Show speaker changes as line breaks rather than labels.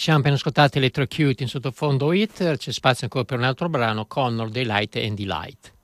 siamo appena ascoltati Electrocute in sottofondo Hit, c'è spazio ancora per un altro brano, Connor, Daylight and Delight.